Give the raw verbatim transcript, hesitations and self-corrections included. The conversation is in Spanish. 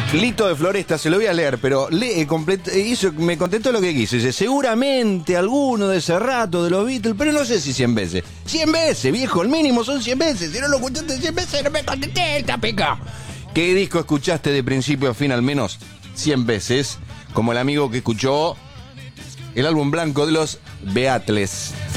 Lito de Floresta, se lo voy a leer, pero lee, complet- hizo, me contestó lo que quiso. Dice, seguramente alguno de ese rato de los Beatles, pero no sé si cien veces. cien veces, viejo, el mínimo son cien veces. Si no lo escuchaste cien veces, no me contesté, está pica. ¿Qué disco escuchaste de principio a fin al menos cien veces? Como el amigo que escuchó el álbum blanco de los Beatles.